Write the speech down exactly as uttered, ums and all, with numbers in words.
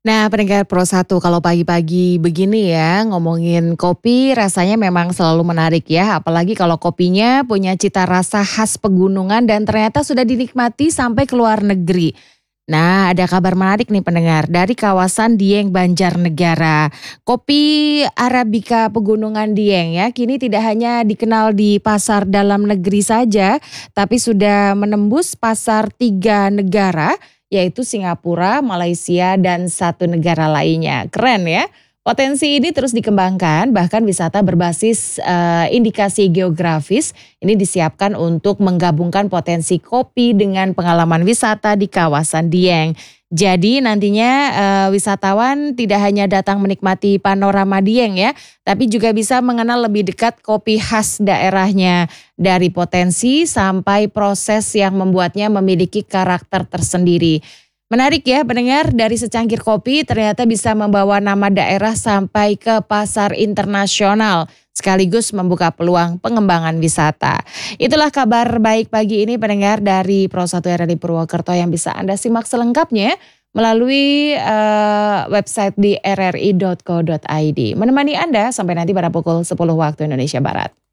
Nah, pendengar Pro satu kalau pagi-pagi begini ya, ngomongin kopi rasanya memang selalu menarik ya. Apalagi kalau kopinya punya cita rasa khas pegunungan dan ternyata sudah dinikmati sampai ke luar negeri. Nah, ada kabar menarik nih pendengar dari kawasan Dieng Banjarnegara. Kopi Arabica Pegunungan Dieng ya, kini tidak hanya dikenal di pasar dalam negeri saja, tapi sudah menembus pasar tiga negara, yaitu Singapura, Malaysia, dan satu negara lainnya. Keren ya. Potensi ini terus dikembangkan, bahkan wisata berbasis eh, indikasi geografis ini disiapkan untuk menggabungkan potensi kopi dengan pengalaman wisata di kawasan Dieng. Jadi nantinya eh, wisatawan tidak hanya datang menikmati panorama Dieng ya, tapi juga bisa mengenal lebih dekat kopi khas daerahnya. Dari potensi sampai proses yang membuatnya memiliki karakter tersendiri. Menarik ya pendengar, dari secangkir kopi ternyata bisa membawa nama daerah sampai ke pasar internasional, sekaligus membuka peluang pengembangan wisata. Itulah kabar baik pagi ini pendengar dari Pro satu R R I Purwokerto yang bisa Anda simak selengkapnya melalui eh, website di r r i dot co dot i d. Menemani Anda sampai nanti pada pukul sepuluh waktu Indonesia Barat.